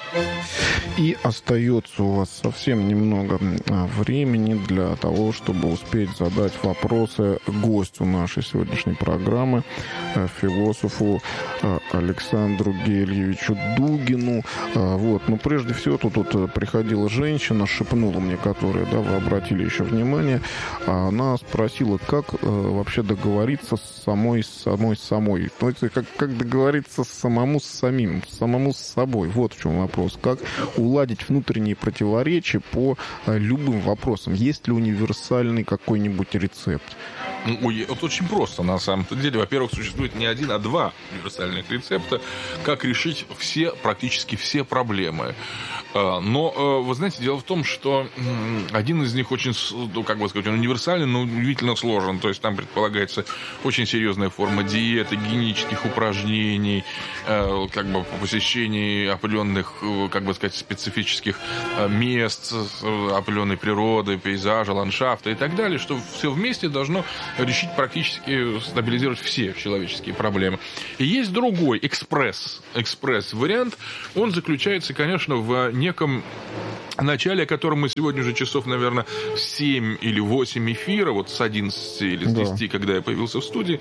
И остается у вас совсем немного времени для того, чтобы успеть задать вопросы гостю нашей сегодняшней программы, философу Александру Гельевичу Дугину. Вот. Но прежде всего, тут приходила женщина, шепнула мне, которая, да, вы обратили еще внимание, она спросила, как вообще договориться с самой. Ну, это как договориться самому с собой. Вот в чем вопрос. Как уладить внутренние противоречия по любым вопросам? Есть ли универсальный какой-нибудь рецепт? Это очень просто, на самом-то деле. Во-первых, существует не один, а два универсальных рецепта, как решить практически все проблемы. Но, вы знаете, дело в том, что один из них очень, как бы сказать, он универсальный, но удивительно сложен. То есть там предполагается очень серьезная форма диеты, гигиенических упражнений, как бы посещение определенных, как бы сказать, специфических мест, определенной природы, пейзажа, ландшафта и так далее, что все вместе должно решить практически, стабилизировать все человеческие проблемы. И есть другой экспресс-вариант. Он заключается, конечно, в неком начале, о котором мы сегодня уже часов, наверное, 7 или 8 эфира, вот с 11 или с 10, когда я появился в студии,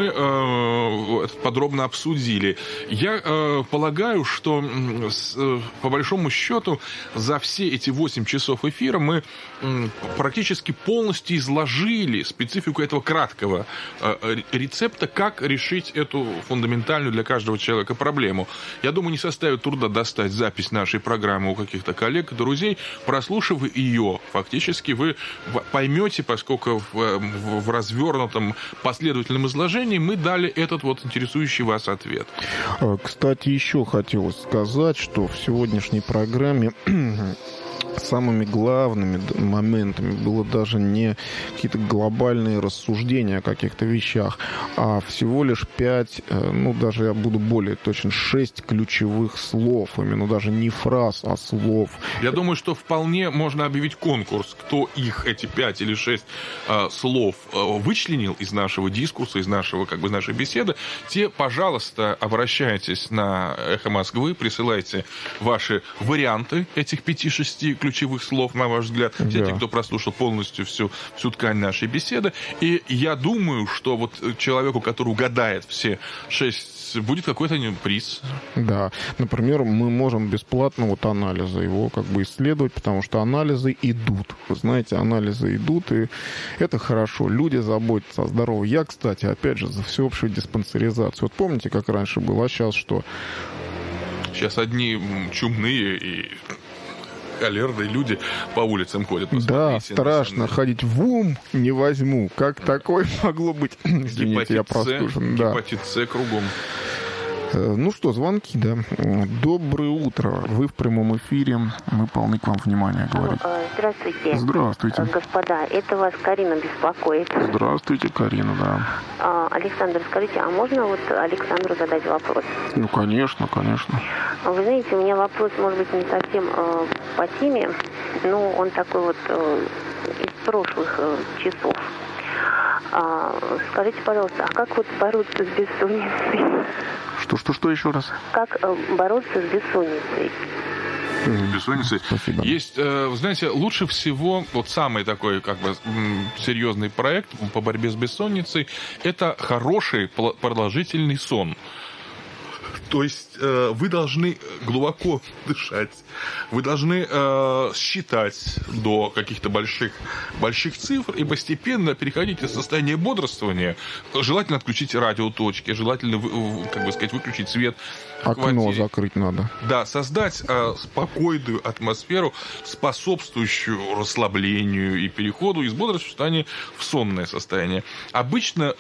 мы подробно обсудили. Я полагаю, что по большому счету за все эти 8 часов эфира мы практически полностью изложили специфику этого краткого рецепта, как решить эту фундаментальную для каждого человека проблему. Я думаю, не составит труда достать запись нашей программы у каких-то коллег, друзей. Прослушав ее, фактически вы поймете, поскольку в развернутом последовательном изложении мы дали этот вот интересующий вас ответ. Кстати, еще хотелось сказать, что в сегодняшней программе самыми главными моментами было даже не какие-то глобальные рассуждения о каких-то вещах, а всего лишь 5, ну, даже я буду более точен, 6 ключевых слов, именно даже не фраз, а слов. Я думаю, что вполне можно объявить конкурс, кто их, эти 5 или 6 слов вычленил из нашего дискурса, из нашей беседы. Те, пожалуйста, обращайтесь на «Эхо Москвы», присылайте ваши варианты этих 5-6 ключевых слов, на ваш взгляд, все те, кто прослушал полностью всю ткань нашей беседы. И я думаю, что вот человеку, который угадает все 6, будет какой-то приз. Да. Например, мы можем бесплатно вот анализы его как бы исследовать, потому что анализы идут. Вы знаете, анализы идут, и это хорошо. Люди заботятся о здоровье. Я, кстати, опять же, за всеобщую диспансеризацию. Вот помните, как раньше было, а сейчас что? Сейчас одни чумные и аллергные люди по улицам ходят. Да, страшно ходить. В ум не возьму. Как такое могло быть? Извините, я простужен. Гепатит С кругом. Ну что, звонки, да. Доброе утро. Вы в прямом эфире. Мы полны к вам внимания, говорим. Здравствуйте. Здравствуйте. Господа, это вас Карина беспокоит. Здравствуйте, Карина, да. Александр, скажите, а можно вот Александру задать вопрос? Ну, конечно. Вы знаете, у меня вопрос, может быть, не совсем по теме, но он такой вот из прошлых часов. Скажите, пожалуйста, а как вот бороться с бессонницей? Что еще раз? Как бороться с бессонницей? Бессонницей. Спасибо. Есть, знаете, лучше всего вот самый такой как бы серьезный проект по борьбе с бессонницей – это хороший продолжительный сон. То есть вы должны глубоко дышать, вы должны считать до каких-то больших цифр и постепенно переходить из состояния бодрствования. Желательно отключить радиоточки, желательно, как бы сказать, выключить свет. Окно закрыть надо. Да, создать спокойную атмосферу, способствующую расслаблению и переходу из бодрого состояния в сонное состояние. Обычно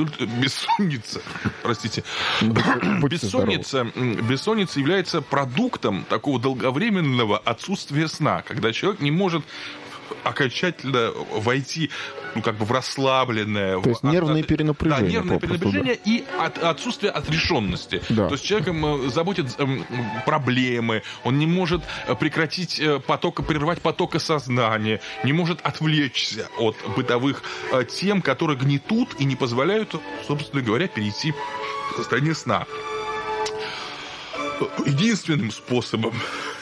бессонница является продуктом такого долговременного отсутствия сна, когда человек не может окончательно войти, ну, как бы в расслабленное... То есть нервное перенапряжение. Да, нервное перенапряжение и отсутствие отрешенности. Да. То есть человеком заботят проблемы, он не может прервать поток сознания, не может отвлечься от бытовых тем, которые гнетут и не позволяют, собственно говоря, перейти в состояние сна. Единственным способом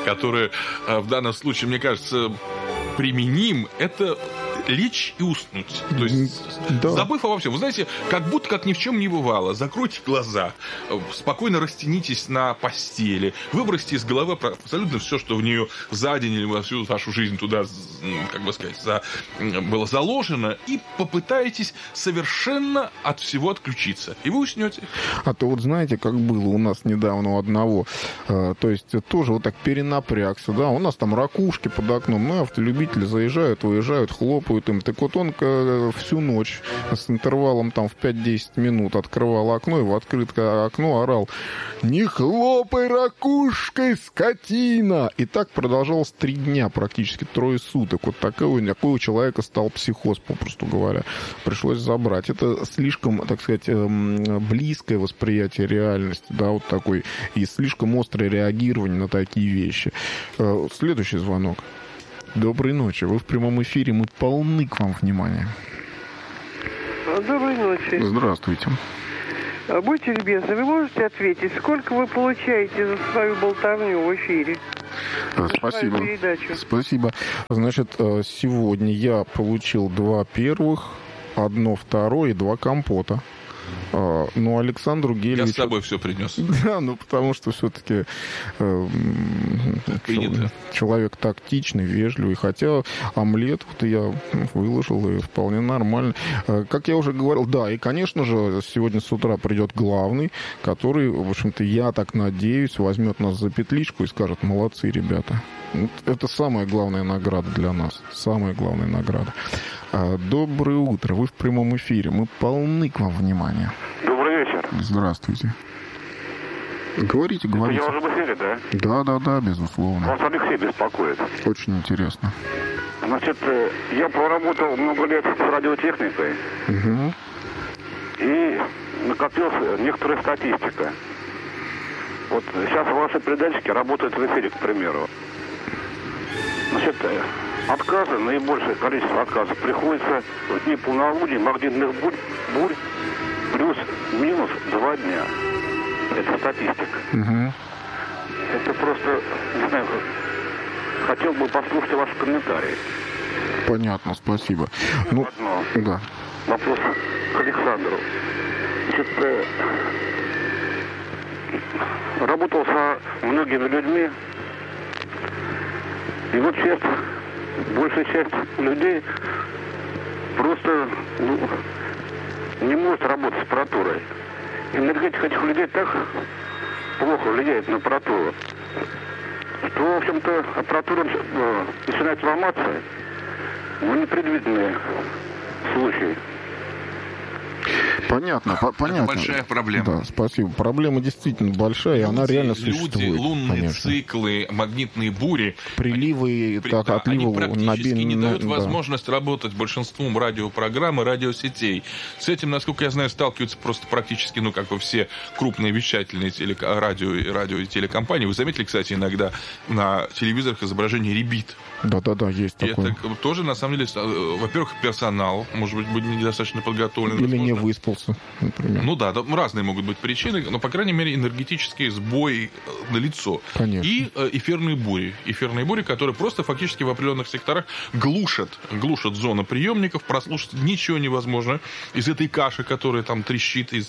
который в данном случае, мне кажется, применим, это лечь и уснуть. То есть, да, забыв обо всем. Вы знаете, как будто как ни в чем не бывало. Закройте глаза, спокойно растянитесь на постели, выбросьте из головы абсолютно все, что в нее за день или во всю вашу жизнь туда, как бы сказать, было заложено, и попытайтесь совершенно от всего отключиться. И вы уснете. А то вот знаете, как было у нас недавно у одного, то есть тоже вот так перенапрягся, да, у нас там ракушки под окном, ну, автолюбители заезжают, выезжают, хлопают им. Так вот он всю ночь с интервалом там в 5-10 минут открывал окно и в открытое окно орал: «Не хлопай ракушкой, скотина!» И так продолжалось 3 дня, практически 3 суток. Вот такой у человека стал психоз, попросту говоря. Пришлось забрать. Это слишком, так сказать, близкое восприятие реальности, да, вот такой, и слишком острое реагирование на такие вещи. Следующий звонок. Доброй ночи. Вы в прямом эфире. Мы полны к вам внимания. Доброй ночи. Здравствуйте. Будьте любезны, вы можете ответить, сколько вы получаете за свою болтовню в эфире? Спасибо. Спасибо. Значит, сегодня я получил 2 первых, 1 второе и 2 компота. Ну, Александру Гелевичу... Я с собой все принес. Да, ну, потому что все-таки человек тактичный, вежливый. Хотя омлет вот я выложил, и вполне нормально. Как я уже говорил, да, и, конечно же, сегодня с утра придет главный, который, в общем-то, я так надеюсь, возьмет нас за петличку и скажет: молодцы, ребята. Это самая главная награда для нас. Самая главная награда. Доброе утро. Вы в прямом эфире. Мы полны к вам внимания. Добрый вечер. Здравствуйте. Говорите. Я уже в эфире, да? Да, безусловно. Вас Алексей беспокоит. Очень интересно. Значит, я проработал много лет с радиотехникой. Угу. И накопилась некоторая статистика. Вот сейчас ваши передатчики работают в эфире, к примеру. Значит, отказы, наибольшее количество отказов приходится в дни полнолуния, магнитных бурь плюс-минус 2 дня. Это статистика. Угу. Это просто, не знаю, хотел бы послушать ваши комментарии. Понятно, спасибо. Ну, да. Вопрос к Александру. Значит, работал со многими людьми, и вот сейчас большая часть людей просто не может работать с аппаратурой. Энергетика этих людей так плохо влияет на аппаратуру, что, в общем-то, аппаратура начинает ломаться в непредвиденные случаи. Понятно. Это большая проблема. Да, спасибо. Проблема действительно большая, и она реально существует. Люди, лунные конечно. циклы, магнитные бури, приливы, отливы они практически не дают возможность работать большинству радиопрограмм и радиосетей. С этим, насколько я знаю, сталкиваются просто практически, все крупные вещательные радио и телекомпании. Вы заметили, кстати, иногда на телевизорах изображение ребит. Да, есть такое. Это тоже, на самом деле, во-первых, персонал, может быть, недостаточно подготовлен. Или не выспался, например. Ну да, разные могут быть причины, но, по крайней мере, энергетические сбои налицо. Конечно. И эфирные бури. Эфирные бури, которые просто фактически в определенных секторах глушат зону приемников, прослушать ничего невозможно из этой каши, которая там трещит из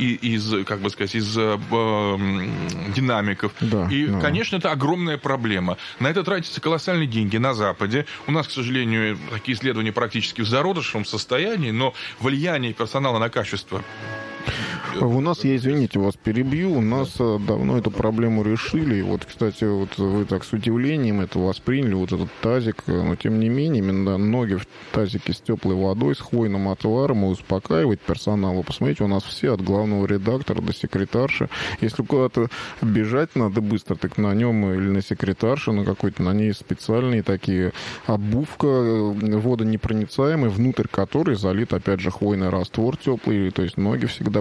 динамиков. Да, конечно, это огромная проблема. На это тратятся колоссальные деньги на Западе. У нас, к сожалению, такие исследования практически в зародышевом состоянии, но влияние персонала на качество. У нас, я, извините, вас перебью, у нас давно эту проблему решили. И вот, кстати, вы так с удивлением это восприняли, этот тазик. Но, тем не менее, именно ноги в тазике с теплой водой, с хвойным отваром и успокаивать персонал. Вы посмотрите, у нас все, от главного редактора до секретарши. Если куда-то бежать надо быстро, так на нем или на секретарше, на какой-то, на ней специальные такие обувка водонепроницаемая, внутрь которой залит, опять же, хвойный раствор теплый. То есть ноги всегда в тепле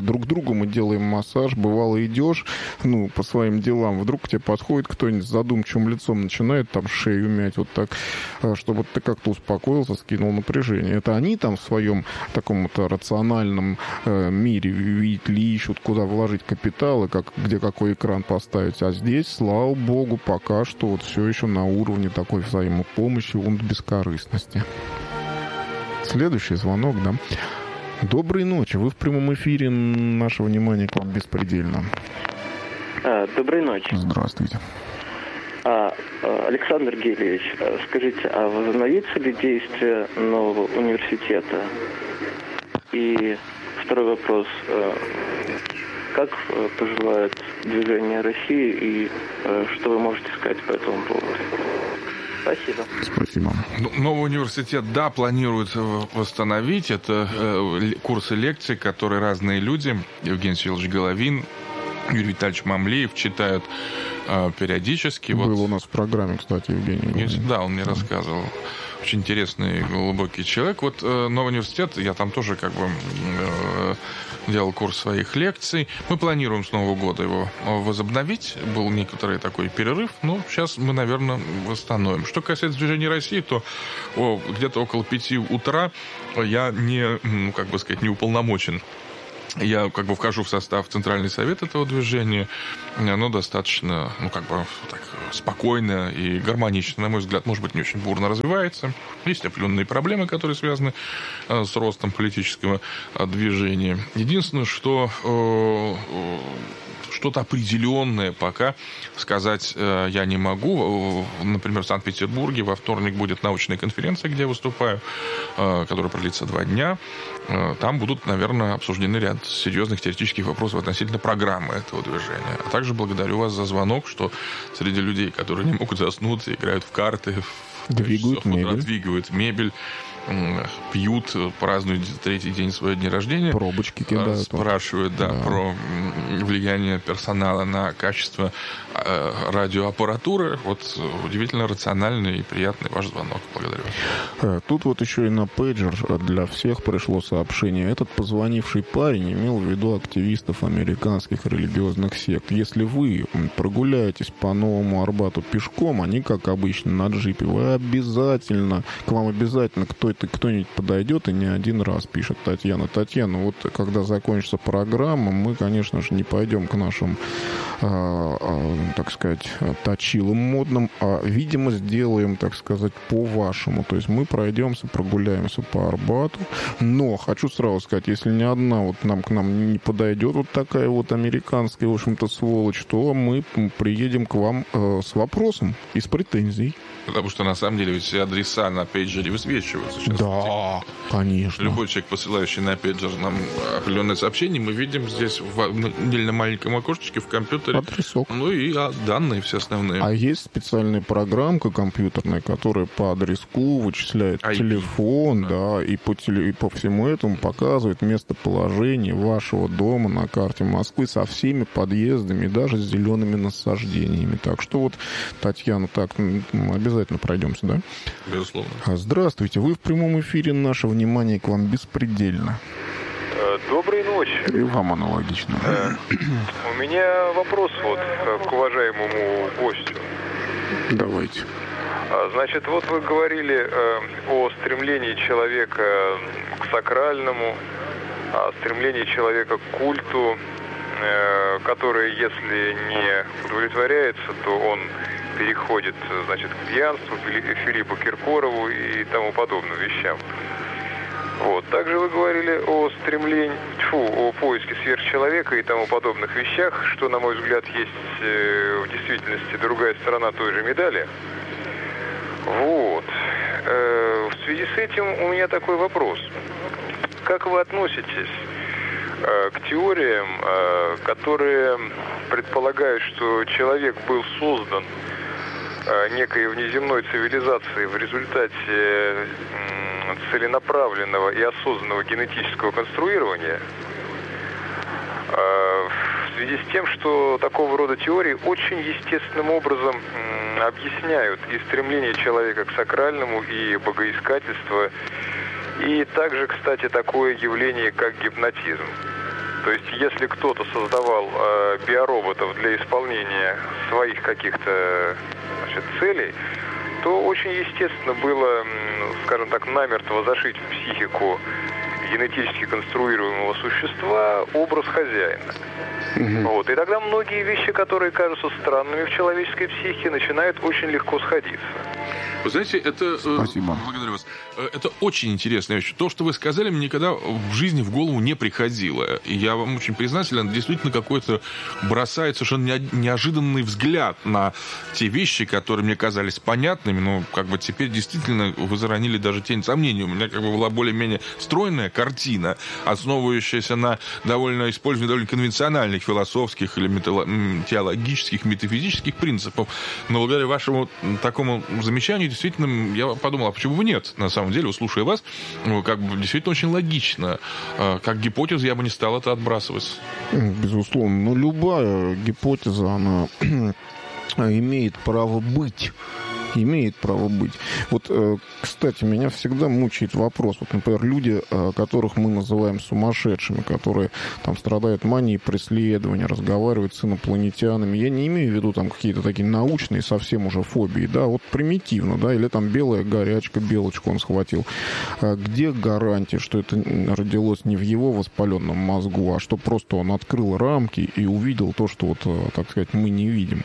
друг другу мы делаем массаж, бывало идешь, по своим делам, вдруг к тебе подходит кто-нибудь с задумчивым лицом, начинает там шею мять вот так, чтобы ты как-то успокоился, скинул напряжение. Это они там в своем таком-то рациональном мире видят ли, ищут, куда вложить капитал и где какой экран поставить. А здесь, слава богу, пока что вот все еще на уровне такой взаимопомощи и бескорыстности. Следующий звонок, да. Доброй ночи. Вы в прямом эфире. Наше внимание к вам беспредельно. Доброй ночи. Здравствуйте. Александр Гелевич, скажите, а возобновится ли действие нового университета? И второй вопрос. Как поживает движение России и что вы можете сказать по этому поводу? Спасибо. Спасибо. Новый университет, да, планируется восстановить. Это курсы лекций, которые разные люди, Евгений Сергеевич Головин, Юрий Витальевич Мамлеев читают периодически. Был у нас в программе, кстати, Евгений Головин. Да, он мне рассказывал. Очень интересный, глубокий человек. Вот новый университет, я там тоже делал курс своих лекций. Мы планируем с Нового года его возобновить. Был некоторый такой перерыв, но сейчас мы, наверное, восстановим. Что касается движения России, то где-то около 5 утра я не уполномочен. Я вхожу в состав Центральный совет этого движения. Оно достаточно, спокойно и гармонично, на мой взгляд, может быть, не очень бурно развивается. Есть определенные проблемы, которые связаны с ростом политического движения. Единственное, что что-то определенное пока сказать я не могу. Например, в Санкт-Петербурге во вторник будет научная конференция, где я выступаю, которая продлится 2 дня. Там будут, наверное, обсуждены ряд серьезных теоретических вопросов относительно программы этого движения. А также благодарю вас за звонок, что среди людей, которые не могут заснуть, играют в карты, двигают мебель, пьют, празднуют 3-й день своего дня рождения. Пробочки кидают. Спрашивают, про влияние персонала на качество радиоаппаратуры. Вот удивительно рациональный и приятный ваш звонок. Благодарю вас. Тут еще и на пейджер для всех пришло сообщение. Этот позвонивший парень имел в виду активистов американских религиозных сект. Если вы прогуляетесь по Новому Арбату пешком, они, как обычно, на джипе, к вам обязательно кто-нибудь подойдет, и не один раз, пишет Татьяна. Татьяна, вот когда закончится программа, мы, конечно же, не пойдем к нашим, так сказать, точилам модным, а, видимо, сделаем, так сказать, по-вашему. То есть мы пройдемся, прогуляемся по Арбату. Но хочу сразу сказать, если ни одна к нам не подойдет вот такая вот американская, в общем-то, сволочь, то мы приедем к вам с вопросом и с претензией. Потому что, на самом деле, ведь все адреса на пейджере высвечиваются сейчас. Да, конечно. Любой человек, посылающий на пейджер нам определенное сообщение, мы видим здесь в отдельно маленьком окошечке в компьютере. Адресок. И данные все основные. А есть специальная программка компьютерная, которая по адреску вычисляет телефон, и по всему этому показывает местоположение вашего дома на карте Москвы со всеми подъездами, даже с зелеными насаждениями. Так что вот, Татьяна, обязательно пройдемся, да? Безусловно. Здравствуйте. Вы в прямом эфире. Наше внимание к вам беспредельно. Доброй ночи. И вам аналогично. У меня вопрос к уважаемому гостю. Давайте. Значит, вы говорили о стремлении человека к сакральному, о стремлении человека к культу, которое, если не удовлетворяется, то он переходит, к пьянству, Филиппу Киркорову и тому подобным вещам. Также вы говорили о о поиске сверхчеловека и тому подобных вещах, что, на мой взгляд, есть в действительности другая сторона той же медали. В связи с этим у меня такой вопрос. Как вы относитесь к теориям, которые предполагают, что человек был создан некой внеземной цивилизацией в результате целенаправленного и осознанного генетического конструирования, в связи с тем, что такого рода теории очень естественным образом объясняют и стремление человека к сакральному, и богоискательство, и также, кстати, такое явление, как гипнотизм. То есть, если кто-то создавал биороботов для исполнения своих каких-то, значит, целей, то очень естественно было, скажем так, намертво зашить в психику генетически конструируемого существа образ хозяина. Вот. И тогда многие вещи, которые кажутся странными в человеческой психике, начинают очень легко сходиться. Вы знаете, это... Спасибо. Благодарю вас. Это очень интересная вещь. То, что вы сказали, мне никогда в жизни в голову не приходило. И я вам очень признателен. Действительно, какой-то бросает совершенно неожиданный взгляд на те вещи, которые мне казались понятными, но как бы теперь действительно вы заронили даже тень сомнений. У меня как бы была более-менее стройная картина, основывающаяся на использовании довольно конвенциональных философских или теологических, метафизических принципов. Но благодаря вашему такому замечанию, действительно, я подумал, а почему бы нет? На самом деле, слушая вас, как бы действительно очень логично. Как гипотезу я бы не стал это отбрасывать. Безусловно. Но любая гипотеза, она имеет право быть. Имеет право быть. Вот, кстати, меня всегда мучает вопрос. Вот, например, люди, которых мы называем сумасшедшими, которые там страдают манией преследования, разговаривают с инопланетянами. Я не имею в виду там какие-то такие научные совсем уже фобии, да, вот примитивно, да, или там белая горячка, белочку он схватил. Где гарантия, что это родилось не в его воспаленном мозгу, а что просто он открыл рамки и увидел то, что вот, так сказать, мы не видим?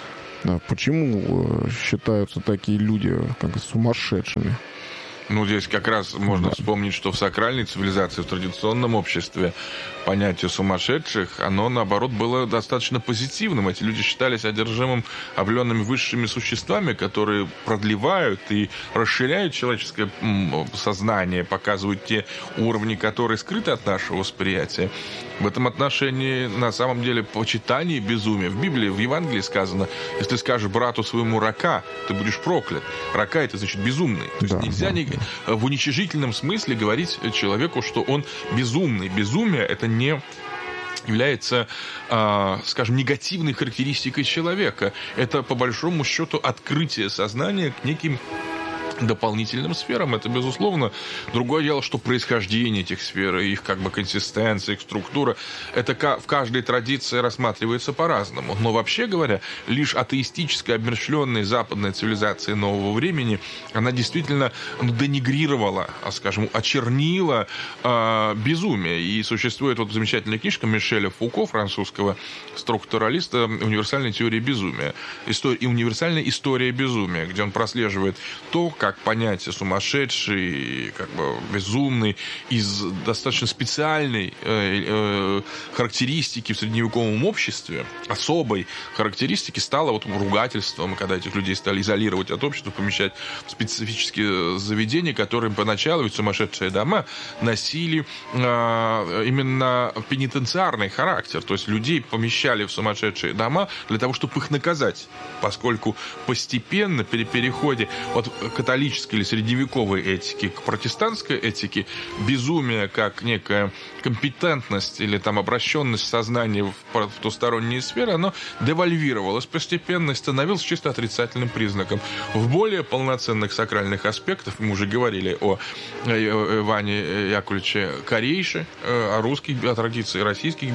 Почему считаются такие люди как сумасшедшими? Ну, здесь как раз можно вспомнить, что в сакральной цивилизации, в традиционном обществе понятие сумасшедших, оно, наоборот, было достаточно позитивным. Эти люди считались одержимым, обленными высшими существами, которые продлевают и расширяют человеческое сознание, показывают те уровни, которые скрыты от нашего восприятия. В этом отношении, на самом деле, почитание безумия. В Библии, в Евангелии сказано, если скажешь брату своему рака, ты будешь проклят. Рака — это значит безумный. То есть нельзя в уничижительном смысле говорить человеку, что он безумный. Безумие — это не является, скажем, негативной характеристикой человека. Это, по большому счету, открытие сознания к неким дополнительным сферам. Это, безусловно, другое дело, что происхождение этих сфер, их как бы консистенция, их структура, это в каждой традиции рассматривается по-разному. Но вообще говоря, лишь атеистическая, обмерщвленная западная цивилизация нового времени, она действительно денигрировала, скажем, очернила безумие. И существует вот замечательная книжка Мишеля Фуко, французского структуралиста, «Универсальная теория безумия». И универсальная история безумия, где он прослеживает то, как понятие сумасшедший, как бы безумный, из достаточно специальной характеристики в средневековом обществе, особой характеристики, стало вот ругательством, когда этих людей стали изолировать от общества, помещать в специфические заведения, которые поначалу, ведь сумасшедшие дома, носили именно пенитенциарный характер. То есть людей помещали в сумасшедшие дома для того, чтобы их наказать, поскольку постепенно при переходе от католической или средневековой этики к протестантской этике безумие как некая компетентность или там обращенность сознания в потусторонние сферы, оно девальвировалось постепенно и становилось чисто отрицательным признаком. В более полноценных сакральных аспектах, мы уже говорили о Иване Яковлевиче Корейше, о традиции российских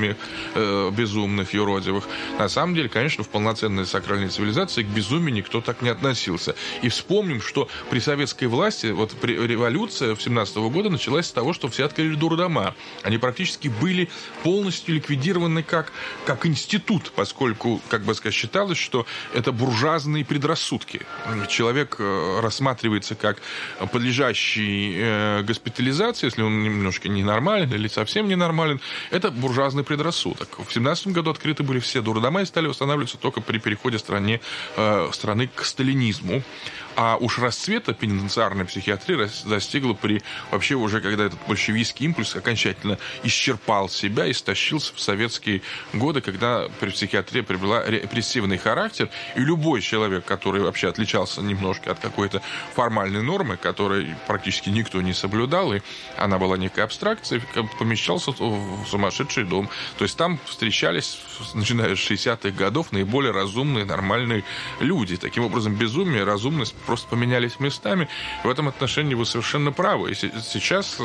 безумных юродивых. На самом деле, конечно, в полноценной сакральной цивилизации к безумию никто так не относился. И вспомним, что при советской власти, вот при революция 17-го года началась с того, что все открыли дурдома. Они практически были полностью ликвидированы как институт, поскольку, как бы сказать, считалось, что это буржуазные предрассудки. Человек рассматривается как подлежащий госпитализации, если он немножко ненормален или совсем ненормален. Это буржуазный предрассудок. В 17 году открыты были все дурдома и стали восстанавливаться только при переходе страны к сталинизму. А уж расцвета пенитенциарной психиатрии достигла вообще уже, когда этот большевистский импульс окончательно исчерпал себя и стащился в советские годы, когда психиатрия приобрела репрессивный характер, и любой человек, который вообще отличался немножко от какой-то формальной нормы, которой практически никто не соблюдал, и она была некой абстракцией, помещался в сумасшедший дом. То есть там встречались, начиная с 60-х годов, наиболее разумные, нормальные люди. Таким образом, безумие и разумность просто поменялись поменялись местами. В этом отношении вы совершенно правы. И сейчас,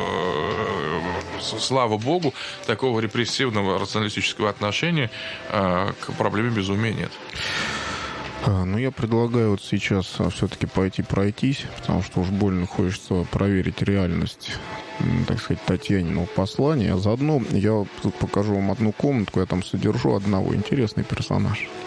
слава богу, такого репрессивного рационалистического отношения к проблеме безумия нет. Ну, я предлагаю вот сейчас все-таки пройтись, потому что уж больно хочется проверить реальность, так сказать, Татьяниного послания. А заодно я покажу вам одну комнатку, я там содержу одного. Интересный персонаж.